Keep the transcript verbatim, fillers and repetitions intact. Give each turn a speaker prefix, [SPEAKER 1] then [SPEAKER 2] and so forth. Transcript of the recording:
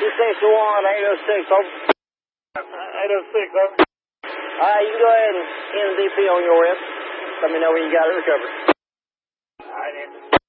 [SPEAKER 1] two six one, eight oh six, over.
[SPEAKER 2] eight oh six, over.
[SPEAKER 1] Alright, you can go ahead and end the D P on your end. Let me know when you got it recovered.
[SPEAKER 2] Alright, Andy.